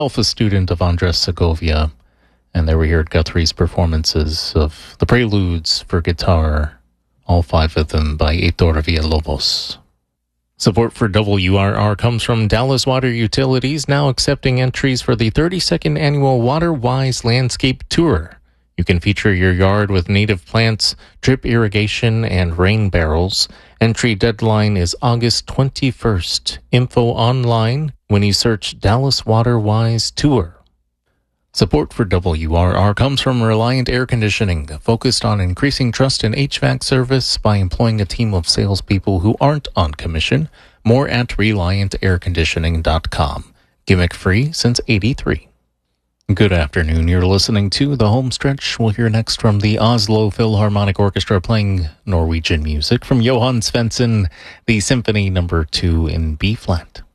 A student of Andres Segovia, and they were here at Guthrie's performances of the Preludes for guitar, all five of them by Heitor Villalobos. Support for WRR comes from Dallas Water Utilities, now accepting entries for the 32nd annual WaterWise Landscape Tour. You can feature your yard with native plants, drip irrigation, and rain barrels. Entry deadline is August 21st. Info online when you search Dallas WaterWise Tour. Support for WRR comes from Reliant Air Conditioning, focused on increasing trust in HVAC service by employing a team of salespeople who aren't on commission. More at ReliantAirConditioning.com. Gimmick free since '83. Good afternoon. You're listening to The Homestretch. We'll hear next from the Oslo Philharmonic Orchestra playing Norwegian music from Johann Svensson, the Symphony No. 2 in B-flat.